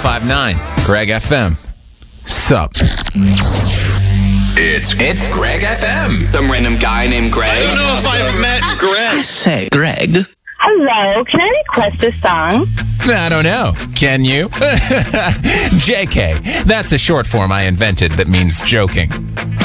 1059 Greg FM. Sup? It's Greg FM. Some random guy named Greg. I don't know if I've met Greg. Say, Greg. Hello, can I request a song? I don't know. Can you? JK. That's a short form I invented that means joking.